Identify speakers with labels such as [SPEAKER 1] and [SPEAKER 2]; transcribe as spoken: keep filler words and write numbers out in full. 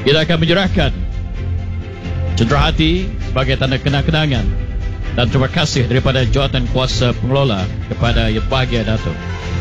[SPEAKER 1] Kita akan menyerahkan cedera hati sebagai tanda kenang-kenangan dan terima kasih daripada jawatan kuasa pengelola kepada Yang Bahagia Dato'